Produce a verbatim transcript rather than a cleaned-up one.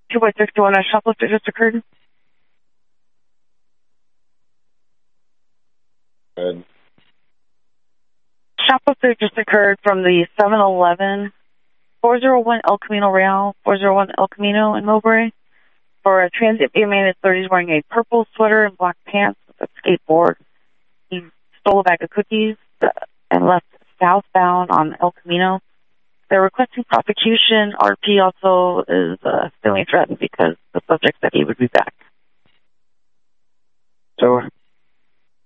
two by sixty-one, a shoplifter just occurred. Good. Shoplifter just occurred from the seven eleven, four oh one El Camino Real, four oh one El Camino in Mowbray. For a transit B M A in his thirties wearing a purple sweater and black pants with a skateboard. He stole a bag of cookies uh, and left southbound on El Camino. They're requesting prosecution. R P also is uh, feeling threatened because the subject said he would be back. So